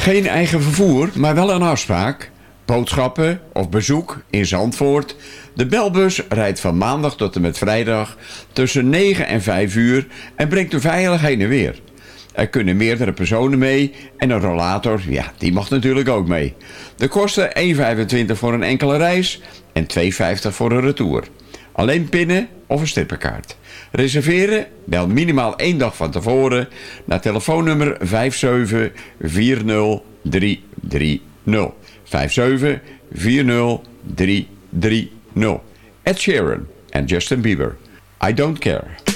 Geen eigen vervoer, maar wel een afspraak. Boodschappen of bezoek in Zandvoort. De belbus rijdt van maandag tot en met vrijdag tussen 9 en 5 uur en brengt u veilig heen en weer. Er kunnen meerdere personen mee en een rollator, ja, die mag natuurlijk ook mee. De kosten 1,25 voor een enkele reis en 2,50 voor een retour. Alleen pinnen of een strippenkaart. Reserveren? Bel minimaal 1 dag van tevoren naar telefoonnummer 5740330. 5740330. Ed Sheeran en Justin Bieber. I Don't Care.